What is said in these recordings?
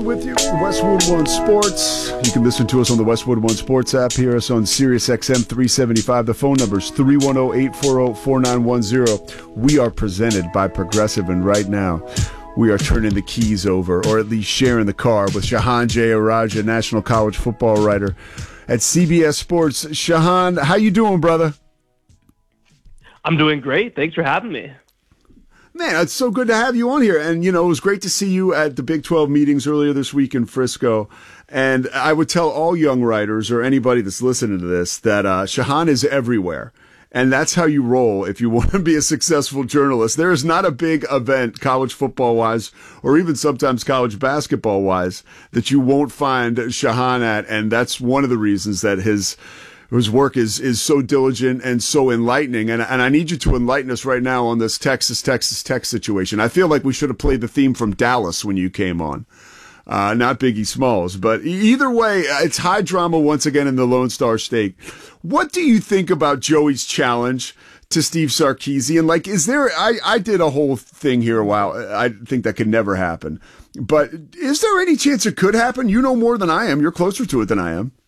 With you, Westwood One Sports. You can listen to us on the Westwood One Sports app. Hear us on Sirius XM 375. The phone number is 310-840-4910. We are presented by Progressive, and right now we are turning the keys over, or at least sharing the car, with Shehan Jeyarajah, national college football writer at CBS Sports. Shehan, how you doing, brother? I'm doing great. Thanks for having me. Man, it's so good to have you on here. And, it was great to see you at the Big 12 meetings earlier this week in Frisco. And I would tell all young writers or anybody that's listening to this that Shehan is everywhere. And that's how you roll if you want to be a successful journalist. There is not a big event, college football-wise, or even sometimes college basketball-wise, that you won't find Shehan at. And that's one of the reasons that his work is so diligent and so enlightening. And I need you to enlighten us right now on this Texas Tech situation. I feel like we should have played the theme from Dallas when you came on, not Biggie Smalls. But either way, it's high drama once again in the Lone Star State. What do you think about Joey's challenge to Steve Sarkisian? Like, is there, I did a whole thing here a while. I think that could never happen. But is there any chance it could happen? You know more than I am. You're closer to it than I am.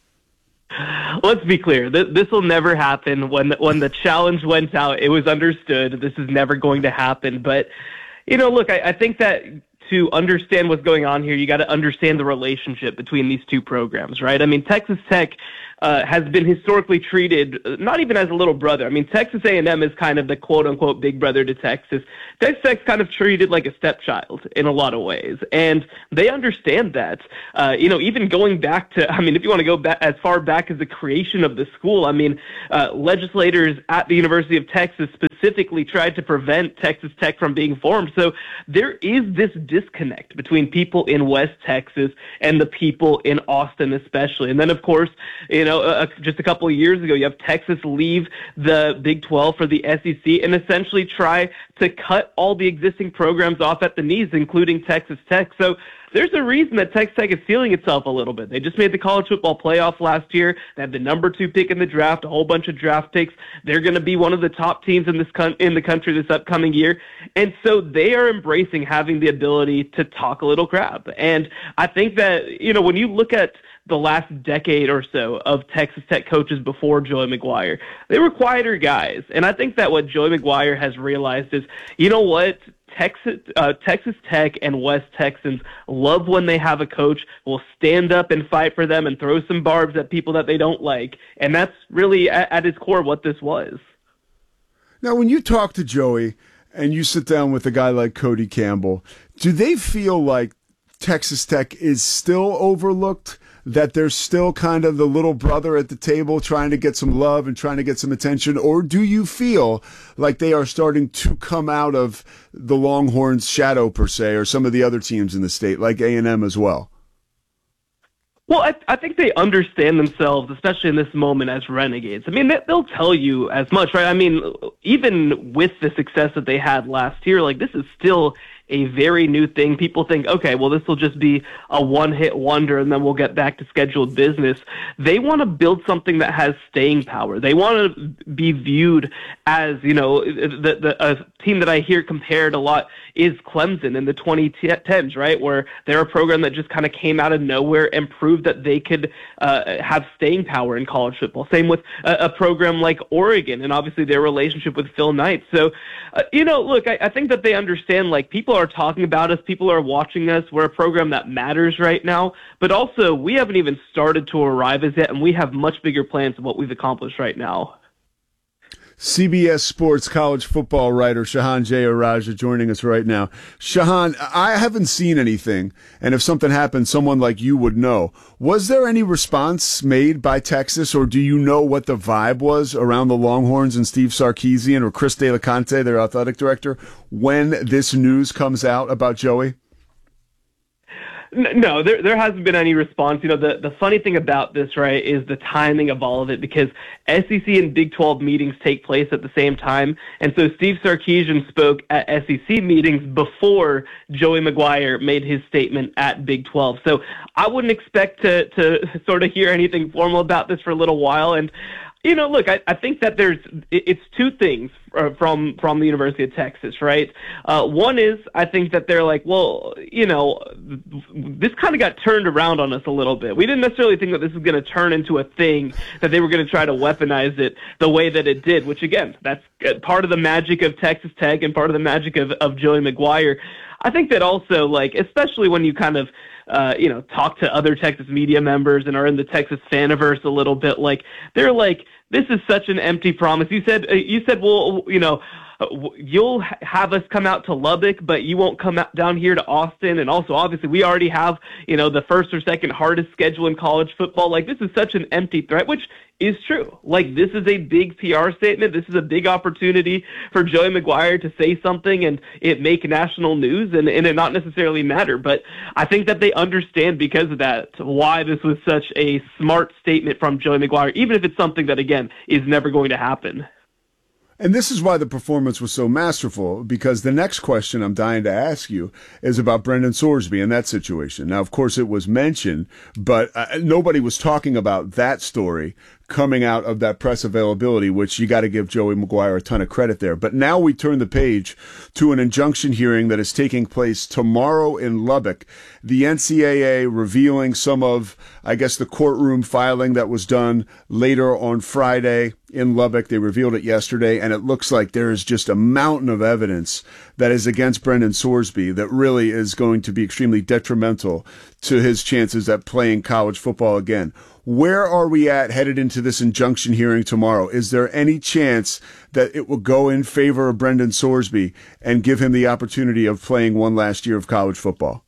Let's be clear. This will never happen. When the challenge went out, it was understood this is never going to happen. But, look, I think that to understand what's going on here, you got to understand the relationship between these two programs, right? I mean, Texas Tech has been historically treated not even as a little brother. I mean, Texas A&M is kind of the quote-unquote big brother to Texas. Texas Tech's kind of treated like a stepchild in a lot of ways, and they understand that. Even going back to, if you want to go back as far back as the creation of the school, legislators at the University of Texas specifically tried to prevent Texas Tech from being formed. So there is this disconnect between people in West Texas and the people in Austin especially. And then, of course, just a couple of years ago, you have Texas leave the Big 12 for the SEC and essentially try to cut all the existing programs off at the knees, including Texas Tech. So there's a reason that Texas Tech is feeling itself a little bit. They just made the college football playoff last year. They had the number 2 pick in the draft, a whole bunch of draft picks. They're going to be one of the top teams in the country this upcoming year. And so they are embracing having the ability to talk a little crap. And I think that, when you look at the last decade or so of Texas Tech coaches before Joey McGuire, they were quieter guys. And I think that what Joey McGuire has realized is, Texas Tech and West Texans love when they have a coach who will stand up and fight for them and throw some barbs at people that they don't like. And that's really at its core what this was. Now, when you talk to Joey and you sit down with a guy like Cody Campbell, do they feel like Texas Tech is still overlooked, that they're still kind of the little brother at the table trying to get some love and trying to get some attention? Or do you feel like they are starting to come out of the Longhorns' shadow, per se, or some of the other teams in the state, like A&M as well? Well, I think they understand themselves, especially in this moment, as renegades. They'll tell you as much, right? Even with the success that they had last year, this is still a very new thing. People think, okay, well, this will just be a one-hit wonder and then we'll get back to scheduled business. They want to build something that has staying power. They want to be viewed as, a team that I hear compared a lot is Clemson in the 2010s, right, where they're a program that just kind of came out of nowhere and proved that they could have staying power in college football. Same with a program like Oregon and obviously their relationship with Phil Knight. So, look, I think that they understand, people are talking about us, people are watching us, we're a program that matters right now, but also we haven't even started to arrive as yet, and we have much bigger plans than what we've accomplished right now. CBS Sports college football writer Shehan Jeyarajah joining us right now. Shehan, I haven't seen anything, and if something happened, someone like you would know. Was there any response made by Texas, or do you know what the vibe was around the Longhorns and Steve Sarkisian or Chris De La Conte, their athletic director, when this news comes out about Joey? No, there hasn't been any response. The funny thing about this, right, is the timing of all of it, because SEC and Big 12 meetings take place at the same time. And so Steve Sarkisian spoke at SEC meetings before Joey McGuire made his statement at Big 12. So I wouldn't expect to sort of hear anything formal about this for a little while. And Look, I think that it's two things from the University of Texas, right? One is I think that they're like, well, this kind of got turned around on us a little bit. We didn't necessarily think that this was going to turn into a thing, that they were going to try to weaponize it the way that it did, which again, that's part of the magic of Texas Tech and part of the magic of Joey McGuire. I think that also, like, especially when you kind of talk to other Texas media members and are in the Texas faniverse a little bit, like, they're like, this is such an empty promise. You said, well, you'll have us come out to Lubbock, but you won't come out down here to Austin. And also, obviously, we already have, the first or second hardest schedule in college football. Like, this is such an empty threat, which is true. Like, this is a big PR statement. This is a big opportunity for Joey McGuire to say something and it make national news and it not necessarily matter. But I think that they understand because of that why this was such a smart statement from Joey McGuire, even if it's something that, again, is never going to happen. And this is why the performance was so masterful, because the next question I'm dying to ask you is about Brendan Sorsby and that situation. Now, of course, it was mentioned, but nobody was talking about that story coming out of that press availability, which you got to give Joey McGuire a ton of credit there. But now we turn the page to an injunction hearing that is taking place tomorrow in Lubbock. The NCAA revealing some of, I guess, the courtroom filing that was done later on Friday in Lubbock. They revealed it yesterday, and it looks like there is just a mountain of evidence that is against Brendan Sorsby that really is going to be extremely detrimental to his chances at playing college football again. Where are we at headed into this injunction hearing tomorrow? Is there any chance that it will go in favor of Brendan Sorsby and give him the opportunity of playing one last year of college football?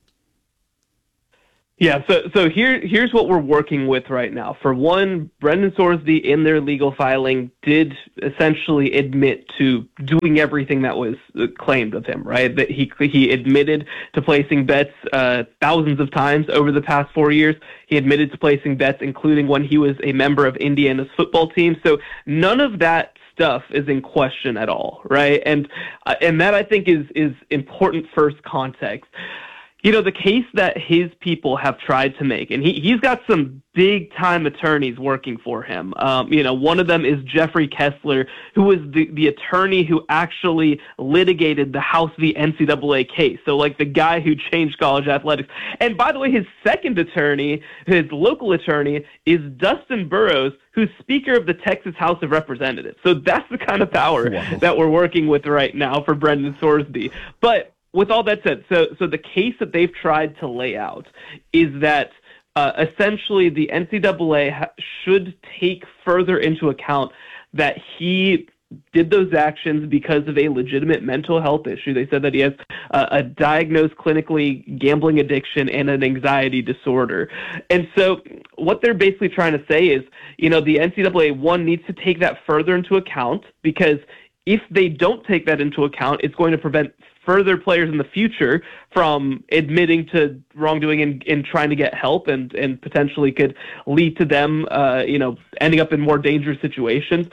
Yeah, so here's what we're working with right now. For one, Brendan Sorsby in their legal filing did essentially admit to doing everything that was claimed of him, right? That he admitted to placing bets thousands of times over the past 4 years. He admitted to placing bets, including when he was a member of Indiana's football team. So none of that stuff is in question at all, right? And that I think is important first context. The case that his people have tried to make, and he's got some big-time attorneys working for him. One of them is Jeffrey Kessler, who was the attorney who actually litigated the House v. NCAA case. So, like, the guy who changed college athletics. And, by the way, his second attorney, his local attorney, is Dustin Burrows, who's Speaker of the Texas House of Representatives. So that's the kind of power that we're working with right now for Brendan Sorsby. But with all that said, so the case that they've tried to lay out is that essentially the NCAA should take further into account that he did those actions because of a legitimate mental health issue. They said that he has a diagnosed clinically gambling addiction and an anxiety disorder. And so what they're basically trying to say is, the NCAA, one, needs to take that further into account, because if they don't take that into account, it's going to prevent further players in the future from admitting to wrongdoing and trying to get help, and potentially could lead to them, ending up in more dangerous situations.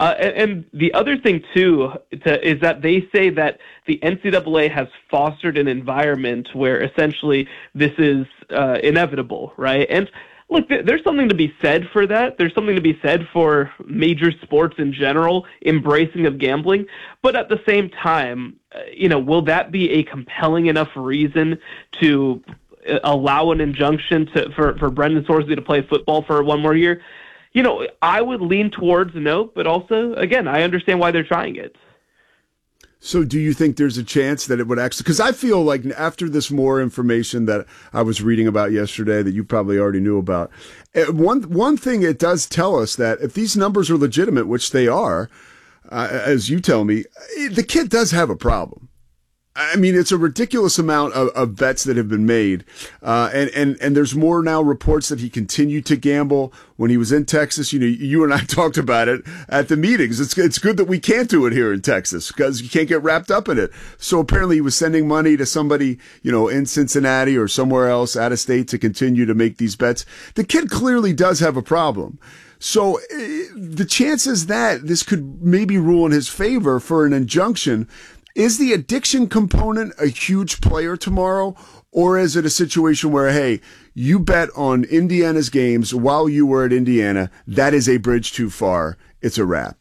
And the other thing, too, is that they say that the NCAA has fostered an environment where essentially this is inevitable, right? And look, there's something to be said for that. There's something to be said for major sports in general embracing of gambling. But at the same time, will that be a compelling enough reason to allow an injunction for Brendan Sorsby to play football for one more year? I would lean towards no, but also, again, I understand why they're trying it. So do you think there's a chance that it would actually, because I feel like after this more information that I was reading about yesterday that you probably already knew about, one thing it does tell us that if these numbers are legitimate, which they are, as you tell me, the kid does have a problem. I mean, it's a ridiculous amount of bets that have been made. And there's more now reports that he continued to gamble when he was in Texas. You and I talked about it at the meetings. It's good that we can't do it here in Texas because you can't get wrapped up in it. So apparently he was sending money to somebody, in Cincinnati or somewhere else out of state to continue to make these bets. The kid clearly does have a problem. So the chances that this could maybe rule in his favor for an injunction, is the addiction component a huge player tomorrow, Or is it a situation where, hey, you bet on Indiana's games while you were at Indiana, that is a bridge too far, it's a wrap?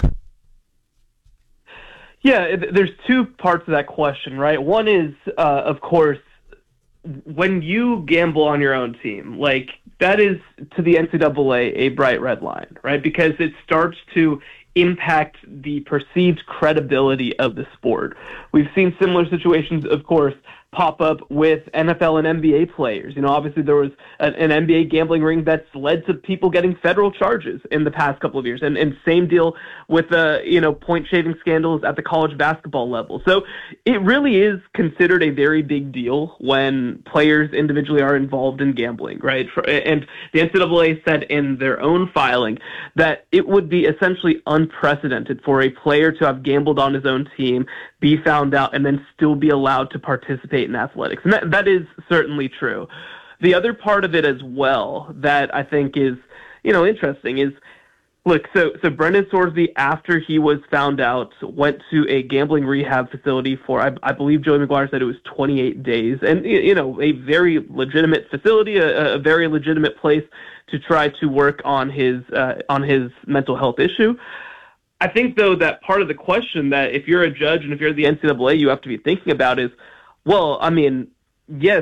Yeah, there's two parts of that question, right? One is, of course, when you gamble on your own team, like that is to the NCAA a bright red line, right? Because it starts to impact the perceived credibility of the sport. We've seen similar situations, of course, pop up with NFL and NBA players. You know, obviously there was an NBA gambling ring that's led to people getting federal charges in the past couple of years. And same deal with point shaving scandals at the college basketball level. So it really is considered a very big deal when players individually are involved in gambling, right? And the NCAA said in their own filing that it would be essentially unprecedented for a player to have gambled on his own team, be found out, and then still be allowed to participate in athletics. And that is certainly true. The other part of it as well that I think is, interesting is, look, so Brendan Sorsby, after he was found out, went to a gambling rehab facility for, I believe Joey McGuire said it was 28 days. And, a very legitimate facility, a very legitimate place to try to work on his mental health issue. I think, though, that part of the question that if you're a judge and if you're the NCAA, you have to be thinking about is, well, I mean, yes,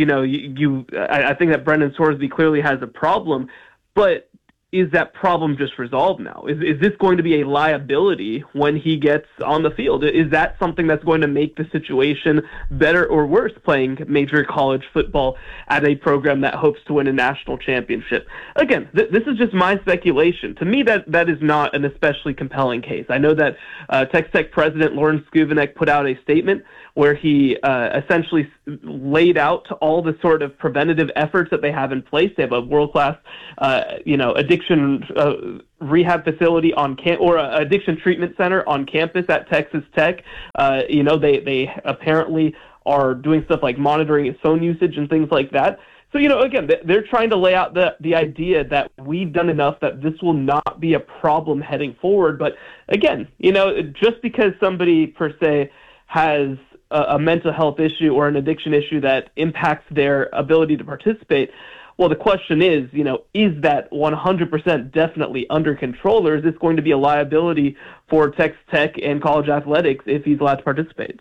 I think that Brendan Sorsby clearly has a problem, but is that problem just resolved now? Is this going to be a liability when he gets on the field? Is that something that's going to make the situation better or worse playing major college football at a program that hopes to win a national championship? Again, this is just my speculation. To me, that is not an especially compelling case. I know that Texas Tech President Lauren Skuvenek put out a statement where he essentially laid out all the sort of preventative efforts that they have in place. They have a world-class, addiction rehab facility or addiction treatment center on campus at Texas Tech. They apparently are doing stuff like monitoring his phone usage and things like that. So, again, they're trying to lay out the idea that we've done enough that this will not be a problem heading forward. But again, just because somebody per se has a mental health issue or an addiction issue that impacts their ability to participate, well, the question is, is that 100% definitely under control, or is this going to be a liability for Texas Tech and college athletics if he's allowed to participate?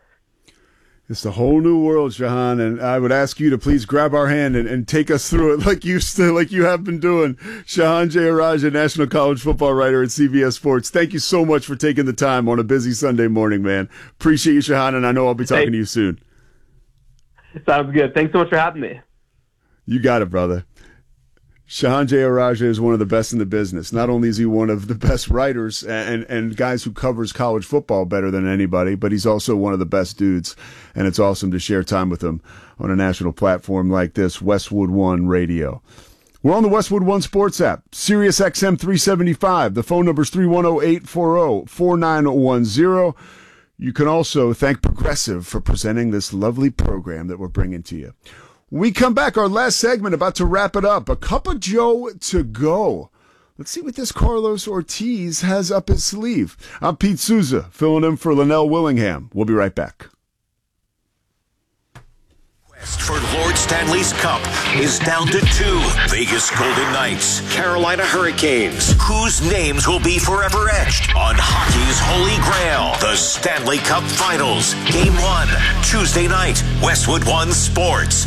It's a whole new world, Shahan, and I would ask you to please grab our hand and take us through it like you have been doing. Shahan Jeyarajah, national college football writer at CBS Sports. Thank you so much for taking the time on a busy Sunday morning, man. Appreciate you, Shahan, and I know I'll be talking to you soon. Sounds good. Thanks so much for having me. You got it, brother. Shahan Jeyarajah is one of the best in the business. Not only is he one of the best writers and guys who covers college football better than anybody, but he's also one of the best dudes. And it's awesome to share time with him on a national platform like this, Westwood One Radio. We're on the Westwood One Sports app, Sirius XM 375. The phone number is 310-840-4910. You can also thank Progressive for presenting this lovely program that we're bringing to you. We come back, our last segment, about to wrap it up. A cup of Joe to go. Let's see what this Carlos Ortiz has up his sleeve. I'm Pete Souza, filling in for Linnell Willingham. We'll be right back. Quest for Lord Stanley's Cup is down to 2. Vegas Golden Knights, Carolina Hurricanes. Whose names will be forever etched on hockey's holy grail? The Stanley Cup Finals. Game 1, Tuesday night, Westwood One Sports.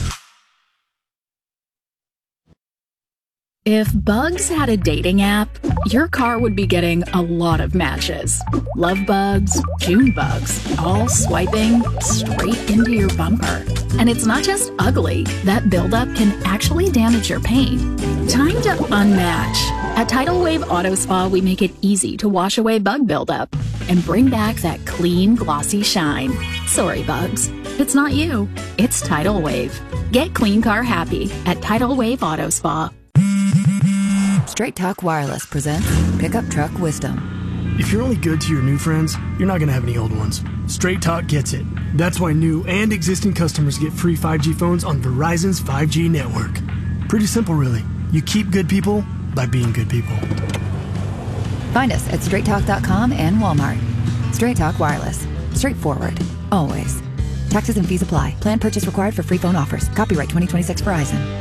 If Bugs had a dating app, your car would be getting a lot of matches. Love bugs, June bugs, all swiping straight into your bumper. And it's not just ugly. That buildup can actually damage your paint. Time to unmatch. At Tidal Wave Auto Spa, we make it easy to wash away bug buildup and bring back that clean, glossy shine. Sorry, bugs. It's not you. It's Tidal Wave. Get clean car happy at Tidal Wave Auto Spa. Straight Talk Wireless presents Pickup Truck Wisdom. If you're only good to your new friends, you're not going to have any old ones. Straight Talk gets it. That's why new and existing customers get free 5G phones on Verizon's 5G network. Pretty simple, really. You keep good people by being good people. Find us at straighttalk.com and Walmart. Straight Talk Wireless. Straightforward. Always. Taxes and fees apply. Plan purchase required for free phone offers. Copyright 2026 Verizon.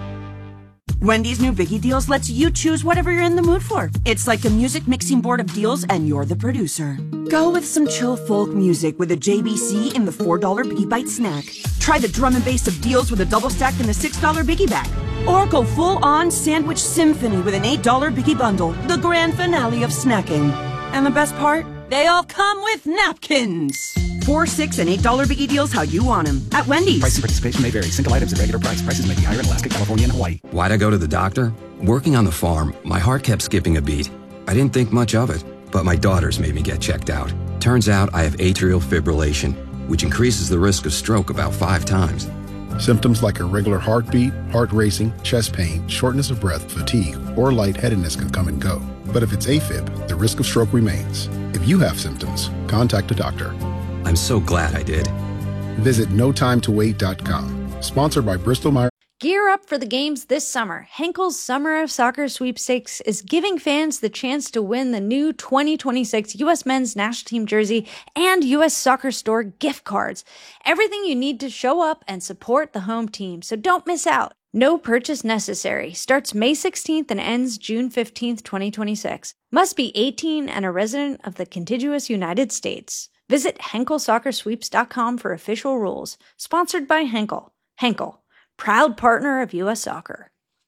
Wendy's new Biggie Deals lets you choose whatever you're in the mood for. It's like a music mixing board of deals, and you're the producer. Go with some chill folk music with a JBC in the $4 Biggie Bite snack. Try the drum and bass of deals with a double stack in the $6 Biggie bag. Or go full-on sandwich symphony with an $8 Biggie bundle, the grand finale of snacking. And the best part? They all come with napkins. $4, $6, and $8 Biggie Deals how you want them at Wendy's. Price and participation may vary. Single items at regular price. Prices may be higher in Alaska, California, and Hawaii. Why'd I go to the doctor? Working on the farm, my heart kept skipping a beat. I didn't think much of it, but my daughters made me get checked out. Turns out I have atrial fibrillation, which increases the risk of stroke about 5 times. Symptoms like irregular heartbeat, heart racing, chest pain, shortness of breath, fatigue, or lightheadedness can come and go. But if it's AFib, the risk of stroke remains. If you have symptoms, contact a doctor. I'm so glad I did. Visit notimetowait.com. Sponsored by Bristol-Myers. Gear up for the games this summer. Henkel's Summer of Soccer Sweepstakes is giving fans the chance to win the new 2026 U.S. Men's National Team jersey and U.S. Soccer Store gift cards. Everything you need to show up and support the home team, so don't miss out. No purchase necessary. Starts May 16th and ends June 15th, 2026. Must be 18 and a resident of the contiguous United States. Visit HenkelSoccerSweeps.com for official rules. Sponsored by Henkel. Henkel, proud partner of U.S. Soccer.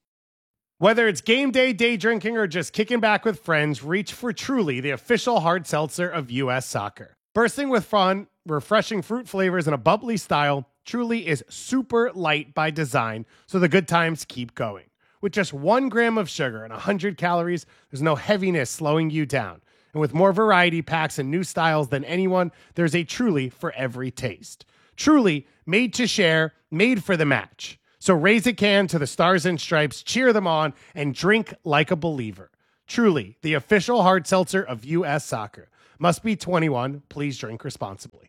Whether it's game day, day drinking, or just kicking back with friends, reach for Truly, the official hard seltzer of U.S. Soccer. Bursting with fun, refreshing fruit flavors, and a bubbly style, Truly is super light by design, so the good times keep going. With just 1 gram of sugar and 100 calories, there's no heaviness slowing you down. And with more variety packs and new styles than anyone, there's a Truly for every taste. Truly, made to share, made for the match. So raise a can to the Stars and Stripes, cheer them on, and drink like a believer. Truly, the official hard seltzer of U.S. Soccer. Must be 21. Please drink responsibly.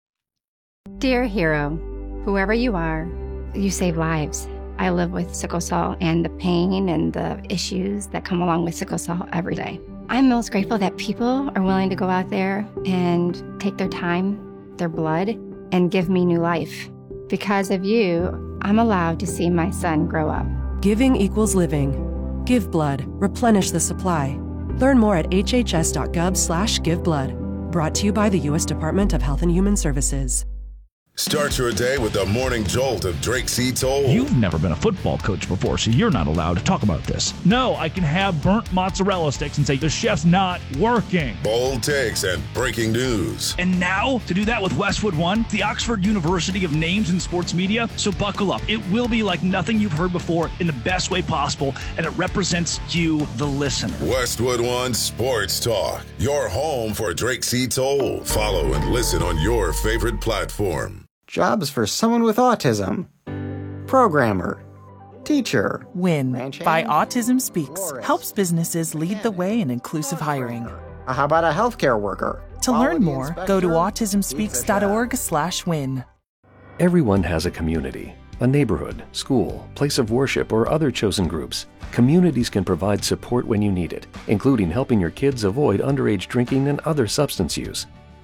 Dear hero, whoever you are, you save lives. I live with sickle cell and the pain and the issues that come along with sickle cell every day. I'm most grateful that people are willing to go out there and take their time, their blood, and give me new life. Because of you, I'm allowed to see my son grow up. Giving equals living. Give blood. Replenish the supply. Learn more at hhs.gov/giveblood. Brought to you by the U.S. Department of Health and Human Services. Start your day with the morning jolt of Drake C. Toll. You've never been a football coach before, so you're not allowed to talk about this. No, I can have burnt mozzarella sticks and say, the chef's not working. Bold takes and breaking news. And now, to do that with Westwood One, the Oxford University of Names in Sports Media. So buckle up. It will be like nothing you've heard before in the best way possible, and it represents you, the listener. Westwood One Sports Talk, your home for Drake C. Toll. Follow and listen on your favorite platform. Jobs for someone with autism. Programmer. Teacher. WIN by Autism Speaks helps businesses lead the way in inclusive hiring. How about a healthcare worker? To learn more, go to autismspeaks.org/win. Everyone has a community, a neighborhood, school, place of worship, or other chosen groups. Communities can provide support when you need it, including helping your kids avoid underage drinking and other substance use.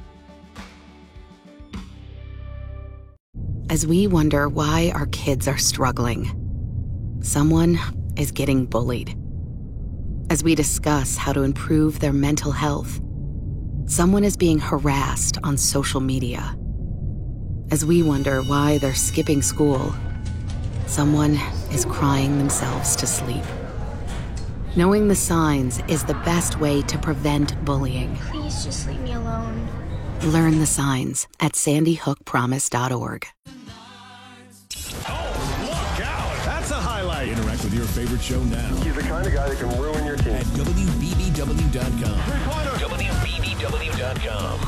As we wonder why our kids are struggling, someone is getting bullied. As we discuss how to improve their mental health, someone is being harassed on social media. As we wonder why they're skipping school, someone is crying themselves to sleep. Knowing the signs is the best way to prevent bullying. Please just leave me alone. Learn the signs at sandyhookpromise.org. That's a highlight. Interact with your favorite show now. He's the kind of guy that can ruin your team. At WBBW.com. WBBW.com.